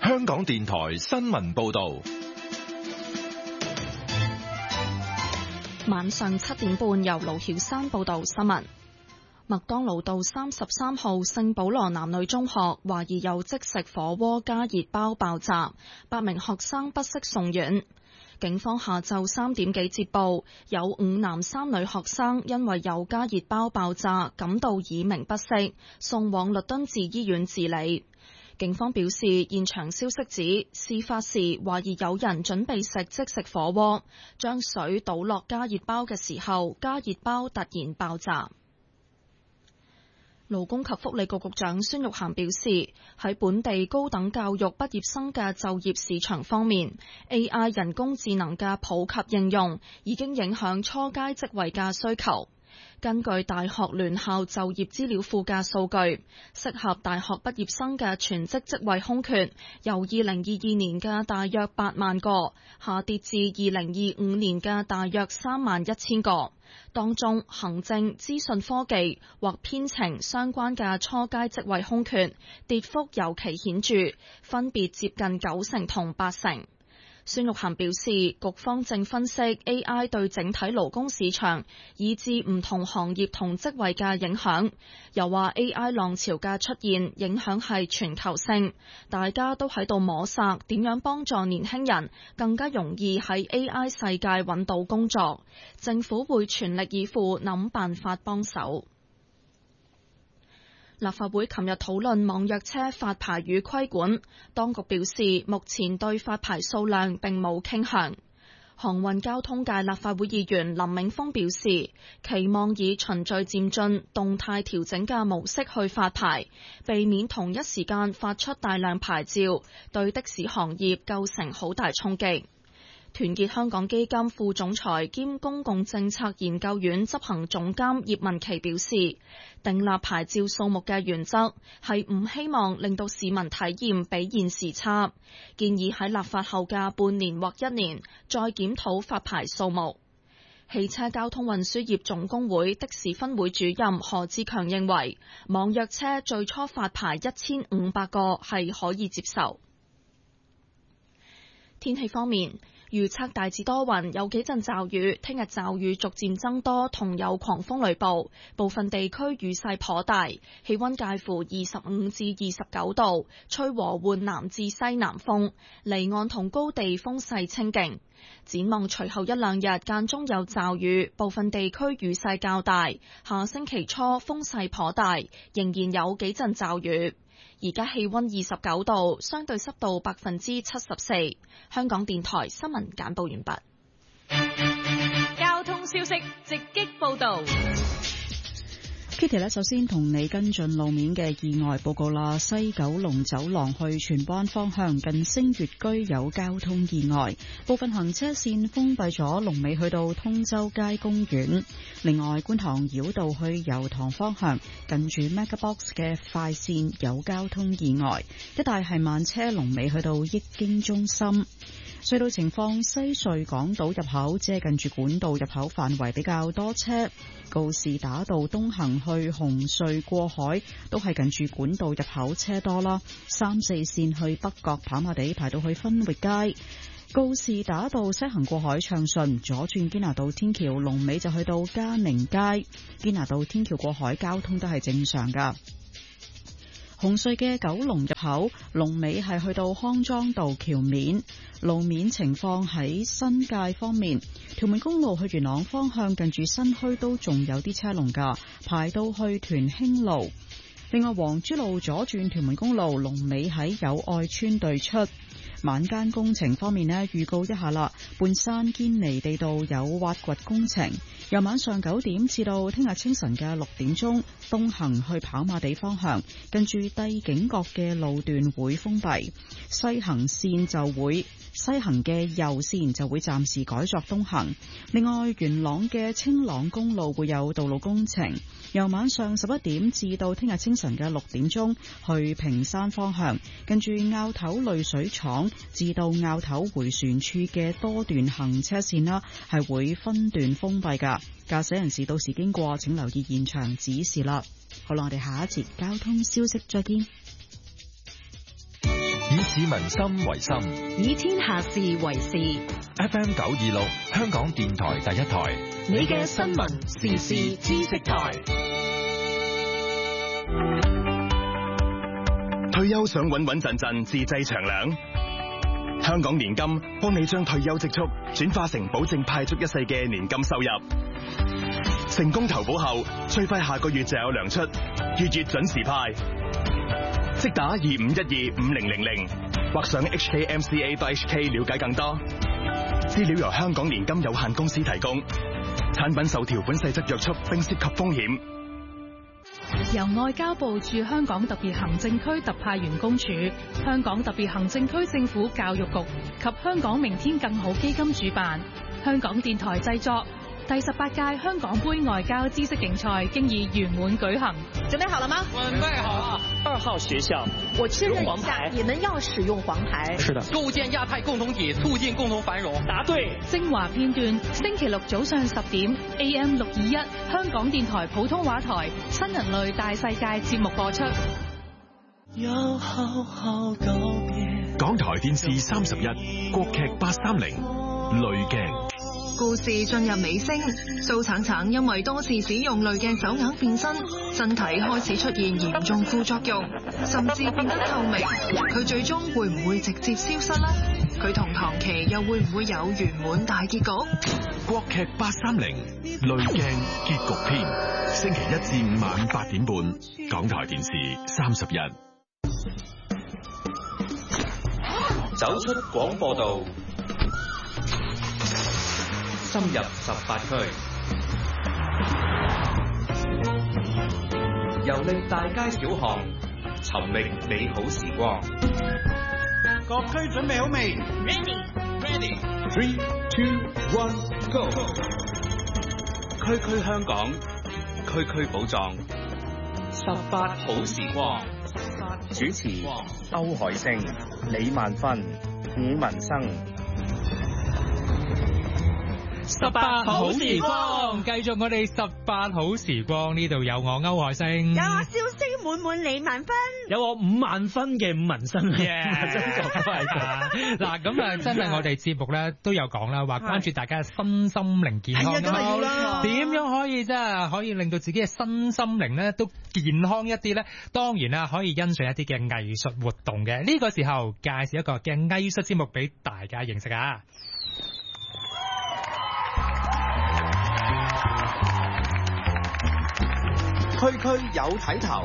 香港電台新聞報道。 晚上7點半，由盧曉山報道新聞。麥當勞道33號聖保羅男女中學懷疑有即食火鍋加熱包爆炸，8名學生不適送院。警方下晝3點幾接報，有5男3女學生因為有加熱包爆炸，感到耳鳴不適，送往律敦治醫院治理。警方表示，現場消息指，事發時懷疑有人準備食即食火鍋，將水倒落加熱包嘅時候，加熱包突然爆炸。勞工及福利局局長孫玉菡表示，喺本地高等教育畢業生嘅就業市場方面， AI 人工智能嘅普及應用已經影響初階職位嘅需求。根據大學聯校就業資料庫嘅數據，適合大學畢業生嘅全職職位空缺由2022年嘅大約8萬個下跌至2025年嘅大約3萬1千個。當中行政、資訊科技或編程相關嘅初階職位空缺跌幅尤其顯著，分別接近90%同80%。孫玉菡表示，局方正分析 AI 對整體勞工市場以至唔同行業同職位嘅影響，又話 AI 浪潮嘅出現影響係全球性，大家都喺度摸索點樣幫助年輕人更加容易喺 AI 世界揾到工作，政府會全力以赴諗辦法幫手。立法會琴日討論網約車發牌與規管，當局表示目前對發牌數量並冇傾向。航運交通界立法會議員林銘峰表示，期望以循序漸進、動態調整嘅模式去發牌，避免同一時間發出大量牌照，對的士行業構成好大衝擊。團結香港基金副總裁兼公共政策研究院執行總監葉文琪表示，訂立牌照數目嘅原則係唔希望令到市民體驗比現時差，建議喺立法後嘅半年或1年再檢討發牌數目。汽車交通運輸業總工會的士分會主任何志強認為，網約車最初發牌1500個係可以接受。天氣方面，預測大致多雲，有幾陣驟雨。聽日驟雨逐漸增多，同有狂風雷暴，部分地區雨勢頗大。氣溫介乎25至29度，吹和緩南至西南風，離岸同高地風勢清勁。展望隨後一兩日間中有驟雨，部分地區雨勢較大。下星期初風勢頗大，仍然有幾陣驟雨。而家氣溫29度，相對濕度74%。香港電台新聞簡報完畢。 交通消息直擊報道。 Kitty 呢，首先同你跟進路面嘅意外報告啦。西九龍走廊去荃灣方向近星月居有交通意外，部分行車線封閉咗，龍尾去到通州街公園。另外，觀塘繞道去油塘方向近住 MegaBox 嘅快線有交通意外，一帶係慢車，龍尾去到益京中心。隧道情況，西隧港島入口即係近住管道入口範圍比較多車，告士打道東行去紅隧過海都係近住管道入口車多啦。3、4線去北角跑馬地排到去分域街，告士打道西行過海暢順，左轉堅拿道天橋龍尾就去到嘉寧街，堅拿道天橋過海交通都係正常噶。紅隧嘅九龍入口龍尾係去到康莊道橋面。路面情況，喺新界方面，屯門公路去元朗方向近住新墟都仲有啲車龍噶，排到去屯興路。另外，黃珠路左轉屯門公路龍尾喺友愛村對出。晚間工程方面呢，預告一下啦，半山堅尼地道有挖掘工程，由晚上9點至到聽日清晨嘅6點鐘，東行去跑馬地方向近住帝景閣嘅路段會封閉，西行嘅右線就會暫時改作東行。另外，元朗嘅青朗公路會有道路工程，由晚上11點至到聽日清晨嘅6點鐘，去屏山方向近住坳頭濾水廠至到坳頭回旋處嘅多段行車線啦，係會分段封閉噶。駕駛人士到時經過，請留意現場指示啦。好啦，我哋下一節交通消息再見。 以市民心為心， 以天下事為事。 FM 926，香港電台第一台， 你嘅新聞時事知識台。 退休想穩穩陣陣自製長糧，香港年金幫你將退休積蓄轉化成保證派足一世嘅年金收入。成功投保後，最快下個月就有糧出，月月準時派。即打25125000或上 hkmca.hk 了解更多。資料由香港年金有限公司提供，產品受條款細則約束並涉及風險。 由外交部駐香港特別行政區特派員公署、香港特別行政區政府教育局及香港明天更好基金主辦，香港電台製作。第18屆香港杯外交知識競賽經已圓滿舉行。 準備好了嗎？ 準備好了。2號學校， 我確認一下，你們要使用黃牌。 是的。 構建亞太共同體，促進共同繁榮。 答對。 精華片段，星期六早上10點 AM 621香港電台普通話台新人類大世界節目播出。 要好好告別。 港台電視31，國劇830，濾鏡。 故事進入尾聲，蘇橙橙因為多次使用濾鏡手鐲變身，身體開始出現嚴重副作用，甚至變得透明。佢最終會唔會直接消失呢？佢同唐琪又會唔會有圓滿大結局？ 國劇830，濾鏡結局篇，星期1至5晚8點半，港台電視31。 走出廣播道，深入18區，遊歷大街小巷，尋覓美好時光。 各區準備好未 ？Ready。3、2、1 ，Go！ 區區香港，區區寶藏，18好時光。主持歐海星、李萬芬、伍文生。 18好時光，繼續我哋18好時光，呢度有我歐海星， 有我笑聲滿滿李萬芬， 有我5萬分嘅伍文生嗱，咁啊，真係我哋節目咧都有講啦，話關注大家嘅身心靈健康啦，點樣可以真係可以令到自己嘅身心靈咧都健康一啲咧？當然啦，可以欣賞一啲嘅藝術活動嘅。呢個時候介紹一個嘅藝術節目俾大家認識啊！ 區區有睇頭。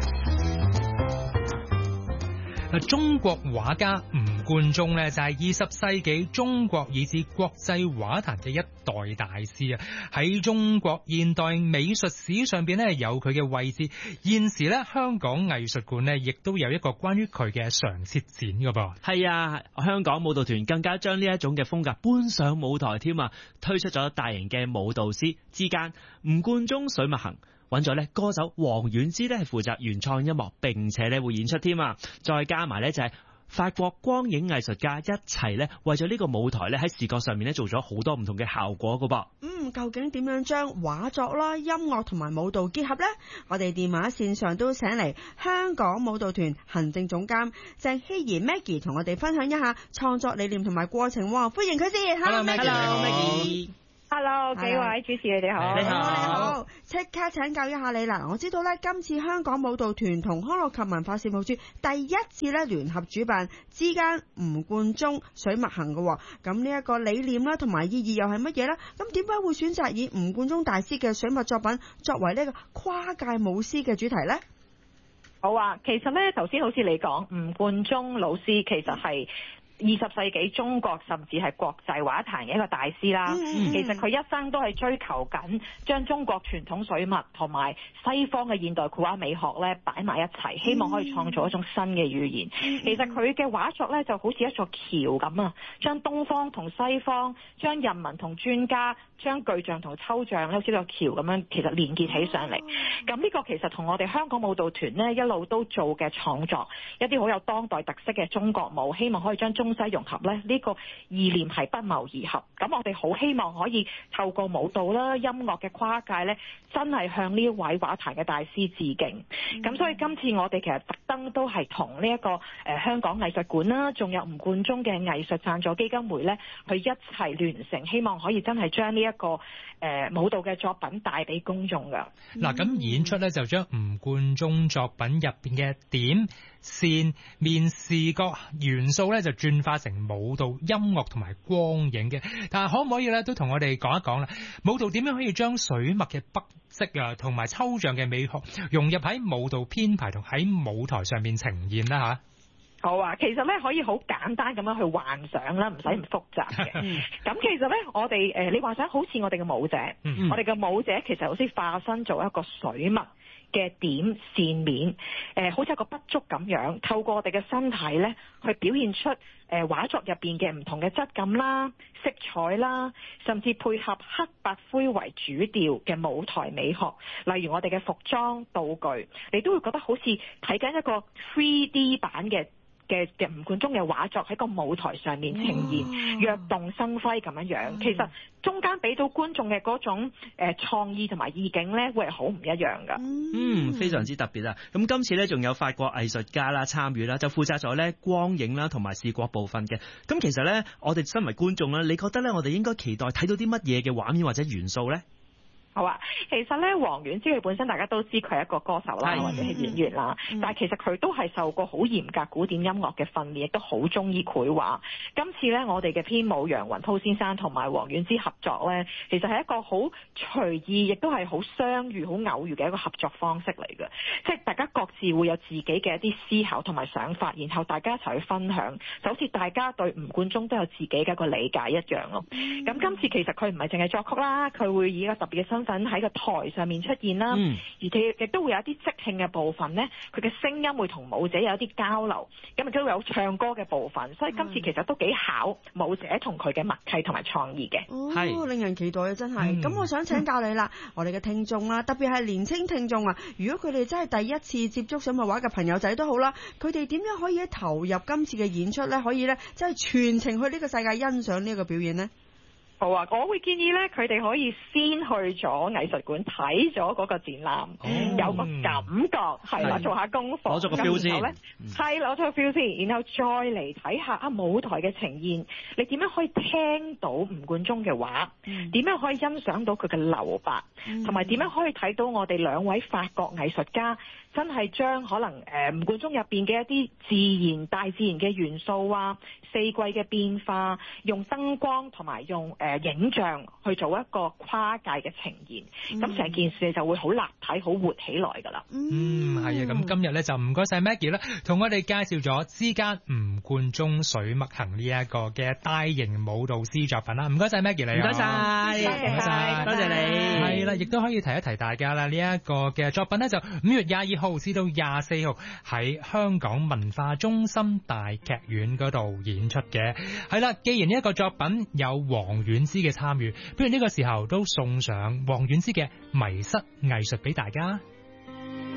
中國畫家吳冠中呢，就係20世紀中國以至國際畫壇嘅一代大師啊！喺中國現代美術史上邊呢，有佢嘅位置。現時呢，香港藝術館呢，亦都有一個關於佢嘅常設展噶噃。 係啊，香港舞蹈團更加將呢一種嘅風格搬上舞台添啊！推出咗大型嘅舞蹈師之間吳冠中水墨行。揾咗咧歌手黃婉之咧係負責原創音樂，並且咧會演出添啊！再加埋咧就係法國光影藝術家一齊咧為咗呢個舞台咧喺視覺上面咧做咗好多唔同嘅效果噶噃。 究竟點樣將畫作啦、音樂同埋舞蹈結合呢？我哋電話線上都請嚟香港舞蹈團行政總監鄭希怡 Maggie 同我哋分享一下創作理念同埋過程。歡迎佢先。Hello Maggie。Hello， 幾位主持你哋好。 你好，即刻請教一下你啦。我知道咧，今次香港舞蹈團同康樂及文化事務處第一次咧聯合主辦之間吳冠中水墨行嘅，咁呢一個理念啦同埋意義又係乜嘢咧？咁點解會選擇以吳冠中大師嘅水墨作品作為呢個跨界舞獅嘅主題咧？ 好啊，其實咧頭先好似你講，吳冠中老師其實係20世紀中國甚至係國際畫壇嘅一個大師啦。其實佢一生都係追求緊將中國傳統水墨同埋西方嘅現代繪畫美學咧擺埋一齊，希望可以創造一種新嘅語言。其實佢嘅畫作咧就好似一座橋咁啊，將東方同西方，將人民同專家，將具象同抽象咧好似個橋咁樣其實連結起上嚟。咁呢個其實同我哋香港舞蹈團呢一路都做嘅創作，一啲好有當代特色嘅中國舞，希望可以將中中西融合咧，呢個意念係不謀而合。咁我哋好希望可以透過舞蹈啦、音樂嘅跨界咧，真係向呢一位畫壇嘅大師致敬。咁所以今次我哋其實特登都係同呢一個香港藝術館啦，仲有吳冠中嘅藝術贊助基金會咧，去一齊聯成，希望可以真係將呢一個舞蹈嘅作品帶俾公眾㗎。 嗱，咁演出咧就將吳冠中作品入邊嘅點、線、面視覺元素咧就轉化成舞蹈、音樂同埋光影嘅。但係可唔可以咧都同我哋講一講啦？舞蹈點樣可以將水墨嘅筆跡啊，同埋抽象嘅美學融入喺舞蹈編排同喺舞台上面呈現啦嚇？ 好啊，其實咧可以好簡單咁樣去幻想啦，唔使咁複雜嘅。咁其實咧，我哋你幻想好似我哋嘅舞者，我哋嘅舞者其實好似化身做一個水墨嘅點線面，好似一個筆觸咁樣，透過我哋嘅身體咧，去表現出畫作入邊嘅唔同嘅質感啦、色彩啦，甚至配合黑白灰為主調嘅舞台美學，例如我哋嘅服裝道具，你都會覺得好似睇緊一個 3D 版嘅吳冠中嘅畫作喺個舞台上面呈現，躍動生輝咁樣樣。其實中間俾到觀眾嘅嗰種創意同埋意境咧，會係好唔一樣噶。 非常之特別啊！咁今次咧仲有法國藝術家啦參與啦，就負責咗咧光影啦同埋視覺部分嘅。咁其實咧，我哋身為觀眾咧，你覺得咧我哋應該期待睇到啲乜嘢嘅畫面或者元素咧？ 好啊，其實咧，黃婉之佢本身大家都知佢係一個歌手啦，或者係演員啦，但係其實佢都係受過好嚴格古典音樂嘅訓練，亦都好中意繪畫。今次咧，我哋嘅編舞楊雲濤先生同埋黃婉之合作咧，其實係一個好隨意，亦都係好相遇、好偶遇嘅一個合作方式嚟嘅。即係大家各自會有自己嘅一啲思考同埋想法，然後大家一齊去分享，就好似大家對吳冠中都有自己嘅一個理解一樣咯。咁今次其實佢唔係淨係作曲啦，佢會以一個特別嘅身份喺個台上面出現啦，而且亦都會有一啲即興嘅部分呢，佢嘅聲音會同舞者有一啲交流，咁亦都會有唱歌嘅部分，所以今次其實都幾考舞者同佢嘅默契同埋創意嘅。 係令人期待啊！真係。咁我想請教你啦，我哋嘅聽眾啦，特別係年輕聽眾啊，如果佢哋真係第一次接觸水墨畫嘅朋友仔都好啦，佢哋點樣可以投入今次嘅演出呢？可以呢，即係全程去呢個世界欣賞呢個表演呢？ 好啊，我會建議咧，佢哋可以先去咗藝術館睇咗嗰個展覽，有個感覺係啦，做下功課， 攞咗個 feel 先， 係攞咗個 feel先，然後再嚟睇下舞台嘅呈現，你點樣可以聽到吳冠中嘅畫，點樣可以欣賞到佢嘅留白，同埋點樣可以睇到我哋兩位法國藝術家真係將可能吳冠中入邊嘅一啲大自然嘅元素啊，四季嘅變化，用燈光同埋用影像去做一個跨界嘅呈現，咁成件事就會好立體、好活起來㗎啦。 係啊，咁今日咧就唔該晒 Maggie 啦，同我哋介紹咗之間吳冠中水墨行呢一個嘅大型舞蹈詩作品啦。唔該晒 Maggie 你， 唔該晒，多謝你。 係啦，亦都可以提一提大家啦，呢一個嘅作品呢，就5月22號至到24號喺香港文化中心大劇院嗰度演出嘅。係啦，既然呢一個作品有黃婉之嘅參與，不如呢個時候都送上黃婉之嘅迷失藝術俾大家。